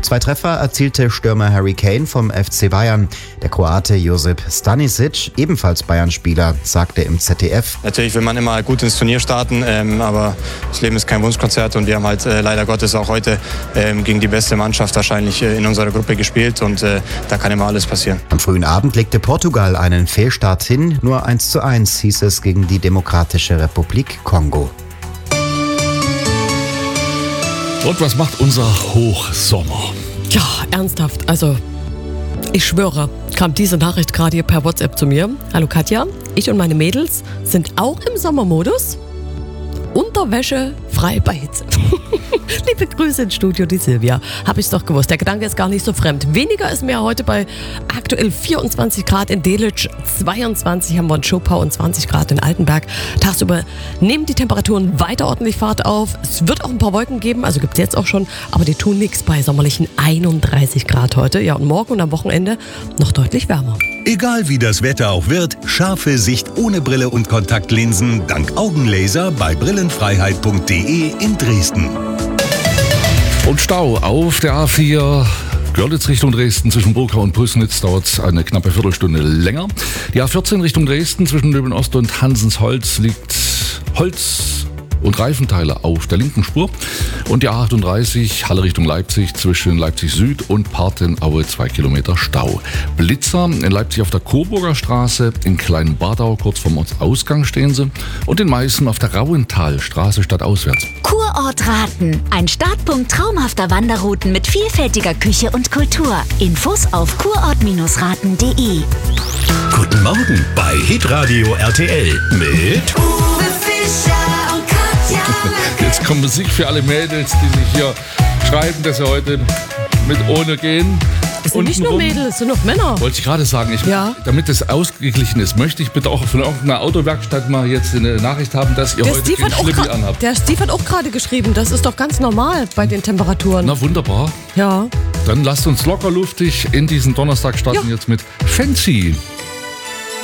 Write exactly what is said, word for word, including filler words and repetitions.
Zwei Treffer erzielte Stürmer Harry Kane vom F C Bayern. Der Kroate Josip Stanisic, ebenfalls Bayern-Spieler, sagte im Z D F: Natürlich will man immer gut ins Turnier starten, ähm, aber das Leben ist kein Wunschkonzert und wir haben halt äh, leider Gottes auch heute ähm, gegen die beste Mannschaft wahrscheinlich äh, in unserer Gruppe gespielt und äh, da kann immer alles passieren. Am frühen Abend legte Portugal einen Fehlstart hin. Nur eins zu eins hieß es gegen die Demokratische Republik Kongo. Und was macht unser Hochsommer? Ja, ernsthaft. Also, ich schwöre, kam diese Nachricht gerade hier per WhatsApp zu mir. Hallo Katja, ich und meine Mädels sind auch im Sommermodus. Unterwäsche frei bei Hitze. Liebe Grüße ins Studio, die Silvia. Hab ich's doch gewusst. Der Gedanke ist gar nicht so fremd. Weniger ist mehr heute bei aktuell vierundzwanzig Grad in Delitzsch, zweiundzwanzig haben wir in Schopau und zwanzig Grad in Altenberg. Tagsüber nehmen die Temperaturen weiter ordentlich Fahrt auf. Es wird auch ein paar Wolken geben, also gibt's jetzt auch schon, aber die tun nichts bei sommerlichen einunddreißig Grad heute. Ja, und morgen und am Wochenende noch deutlich wärmer. Egal wie das Wetter auch wird, scharfe Sicht ohne Brille und Kontaktlinsen dank Augenlaser bei brillenfreiheit punkt de in Dresden. Und Stau auf der A vier Görlitz Richtung Dresden zwischen Burgau und Püßnitz dauert eine knappe Viertelstunde länger. Die A vierzehn Richtung Dresden zwischen Löwen-Ost und Hansensholz liegt Holz und Reifenteile auf der linken Spur. Und die A achtunddreißig Halle Richtung Leipzig zwischen Leipzig Süd und Partenaue zwei Kilometer Stau. Blitzer in Leipzig auf der Coburger Straße, in Kleinbadau kurz vorm Ortsausgang stehen sie und in Meißen auf der Rauentalstraße stadtauswärts. Kurort Raten, ein Startpunkt traumhafter Wanderrouten mit vielfältiger Küche und Kultur. Infos auf kurort raten punkt de. Guten Morgen bei Hitradio R T L mit Uwe Fischer und Katja. Jetzt kommt Musik für alle Mädels, die sich hier schreiben, dass sie heute mit ohne gehen. Es sind nicht nur Mädels, es sind auch Männer. Wollte ich gerade sagen, ich, Ja. damit das ausgeglichen ist, möchte ich bitte auch von irgendeiner Autowerkstatt mal jetzt eine Nachricht haben, dass ihr Der heute Steve, kein hat auch Schlippi gra- anhabt. der Steve hat auch gerade geschrieben, das ist doch ganz normal bei den Temperaturen. Na wunderbar. Ja. Dann lasst uns locker luftig in diesen Donnerstag starten Ja. jetzt mit Fancy.